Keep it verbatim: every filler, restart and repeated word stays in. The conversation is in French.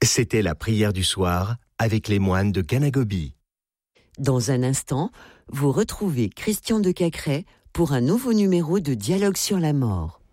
C'était la prière du soir avec les moines de Canagobi. Dans un instant, vous retrouvez Christian de Cacrès pour un nouveau numéro de Dialogue sur la mort.